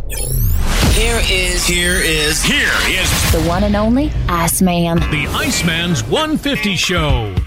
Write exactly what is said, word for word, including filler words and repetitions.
Here is, here is, Here is The one and only Iceman. the Iceman's one fifty Show.